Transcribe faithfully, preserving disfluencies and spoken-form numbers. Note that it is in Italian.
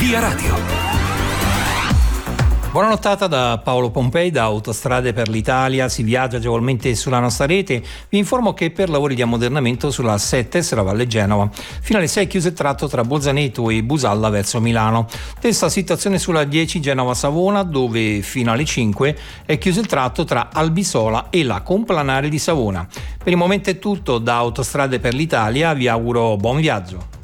Via Radio. Buona nottata da Paolo Pompei, da Autostrade per l'Italia. Si viaggia agevolmente sulla nostra rete. Vi informo che per lavori di ammodernamento sulla sette Serravalle Genova fino alle sei chiuso il tratto tra Bolzaneto e Busalla verso Milano. Stessa situazione sulla dieci Genova Savona, dove fino alle cinque è chiuso il tratto tra Albisola e la Complanare di Savona. Per il momento è tutto da Autostrade per l'Italia, vi auguro buon viaggio.